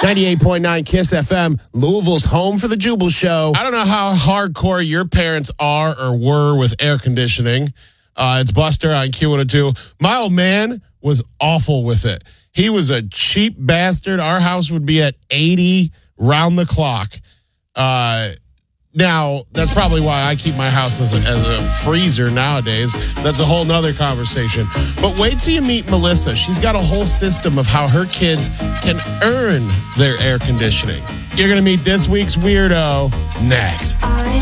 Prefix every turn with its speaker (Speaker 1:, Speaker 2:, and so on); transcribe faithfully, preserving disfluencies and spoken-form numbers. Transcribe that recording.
Speaker 1: ninety-eight point nine KISS F M, Louisville's home for the Jubal Show. I don't know how hardcore your parents are or were with air conditioning. Uh, it's Buster on Q one oh two. My old man was awful with it. He was a cheap bastard. Our house would be at eighty round the clock. Uh, now, that's probably why I keep my house as a, as a freezer nowadays. That's a whole nother conversation. But wait till you meet Melissa. She's got a whole system of how her kids can earn their air conditioning. You're going to meet this week's weirdo next.
Speaker 2: I